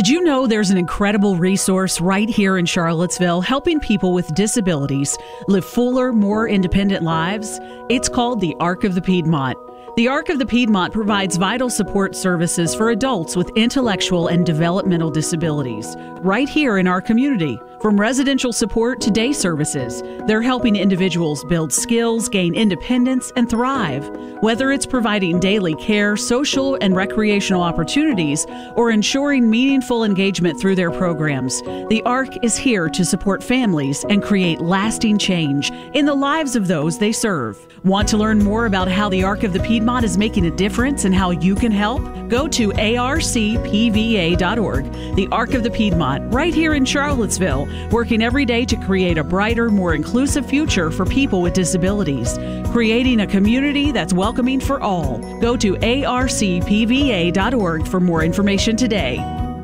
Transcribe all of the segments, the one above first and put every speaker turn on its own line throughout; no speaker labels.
Did you know there's an incredible resource right here in Charlottesville helping people with disabilities live fuller, more independent lives? It's called the Arc of the Piedmont. The Arc of the Piedmont provides vital support services for adults with intellectual and developmental disabilities right here in our community. From residential support to day services, they're helping individuals build skills, gain independence, and thrive. Whether it's providing daily care, social and recreational opportunities, or ensuring meaningful engagement through their programs, the ARC is here to support families and create lasting change in the lives of those they serve. Want to learn more about how the Arc of the Piedmont is making a difference and how you can help? Go to arcpva.org. The Arc of the Piedmont, right here in Charlottesville, working every day to create a brighter, more inclusive future for people with disabilities, creating a community that's welcoming for all. Go to arcpva.org for more information today.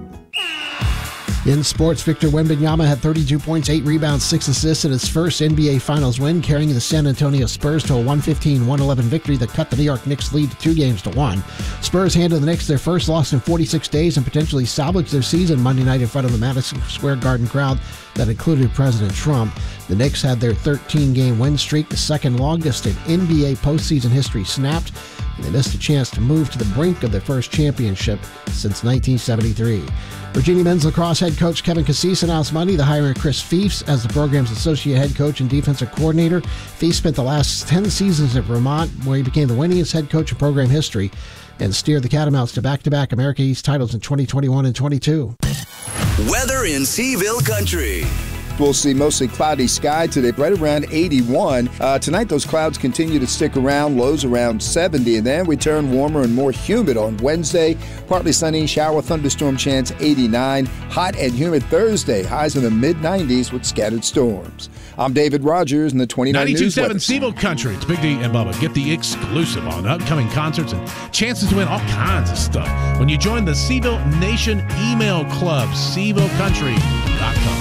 In sports, Victor Wembanyama had 32 points, 8 rebounds, 6 assists in his first NBA Finals win, carrying the San Antonio Spurs to a 115-111 victory that cut the New York Knicks' lead to 2-1. Spurs handed the Knicks their first loss in 46 days and potentially salvaged their season Monday night in front of the Madison Square Garden crowd that included President Trump. The Knicks had their 13-game win streak, the second longest in NBA postseason history, snapped, and they missed a chance to move to the brink of their first championship since 1973. Virginia men's lacrosse head coach Kevin Cassis announced Monday the hiring of Chris Fiefs as the program's associate head coach and defensive coordinator. Fiefs spent the last 10 seasons at Vermont, where he became the winningest head coach in program history and steered the Catamounts to back-to-back America East titles in 2021 and 22.
Weather in Seville Country.
We'll see mostly cloudy sky today, right around 81. Tonight, those clouds continue to stick around, lows around 70, and then we turn warmer and more humid on Wednesday. Partly sunny, shower, thunderstorm chance 89. Hot and humid Thursday, highs in the mid-90s with scattered storms. I'm David Rogers in the 29 News
92.7 Seville Country. It's Big D and Bubba. Get the exclusive on upcoming concerts and chances to win all kinds of stuff when you join the Seville Nation email club, SevilleCountry.com.